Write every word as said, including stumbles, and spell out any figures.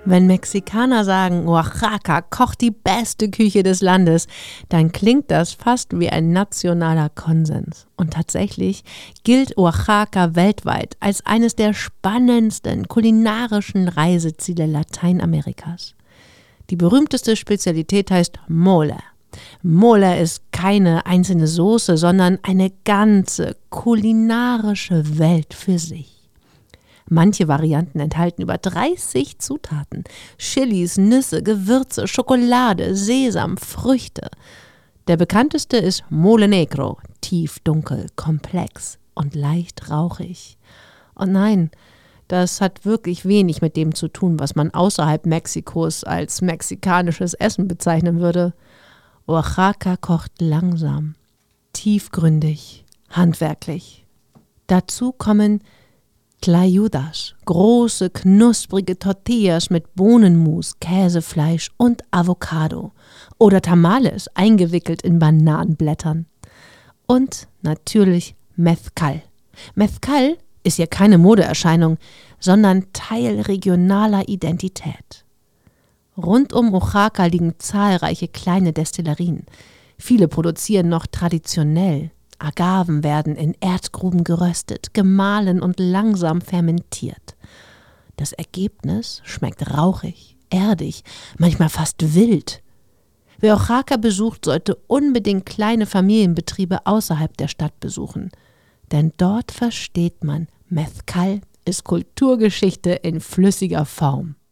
Wenn Mexikaner sagen, Oaxaca kocht die beste Küche des Landes, dann klingt das fast wie ein nationaler Konsens. Und tatsächlich gilt Oaxaca weltweit als eines der spannendsten kulinarischen Reiseziele Lateinamerikas. Die berühmteste Spezialität heißt Mole. Mole ist keine einzelne Soße, sondern eine ganze kulinarische Welt für sich. Manche Varianten enthalten über dreißig Zutaten. Chilis, Nüsse, Gewürze, Schokolade, Sesam, Früchte. Der bekannteste ist Mole Negro, tiefdunkel, komplex und leicht rauchig. Und nein, das hat wirklich wenig mit dem zu tun, was man außerhalb Mexikos als mexikanisches Essen bezeichnen würde. Oaxaca kocht langsam, tiefgründig, handwerklich. Dazu kommen Tlayudas, große, knusprige Tortillas mit Bohnenmus, Käsefleisch und Avocado. Oder Tamales, eingewickelt in Bananenblättern. Und natürlich Mezcal. Mezcal ist hier keine Modeerscheinung, sondern Teil regionaler Identität. Rund um Oaxaca liegen zahlreiche kleine Destillerien. Viele produzieren noch traditionell. Agaven werden in Erdgruben geröstet, gemahlen und langsam fermentiert. Das Ergebnis schmeckt rauchig, erdig, manchmal fast wild. Wer Oaxaca besucht, sollte unbedingt kleine Familienbetriebe außerhalb der Stadt besuchen. Denn dort versteht man, Mezcal ist Kulturgeschichte in flüssiger Form.